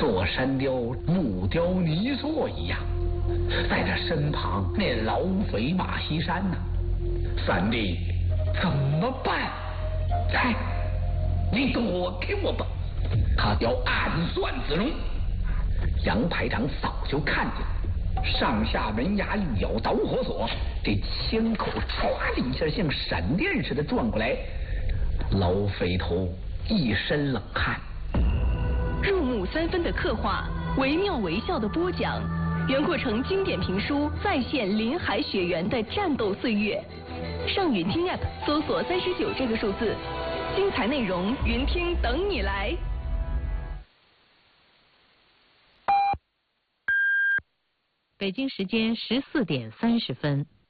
做神雕木雕泥塑一样，在这身旁那老匪马锡山呢。三弟怎么办？猜，你躲给我吧，他要暗算子龙。杨排长早就看见了，上下门牙一咬导火索，这枪口唰的一下像闪电似的转过来，老匪头一身冷汗。 入木三分的刻画，惟妙惟肖的播讲，袁阔成经典评书再现林海雪原的战斗岁月。上云听 App 搜索39这个数字，精彩内容云听等你来。 北京时间14点30分。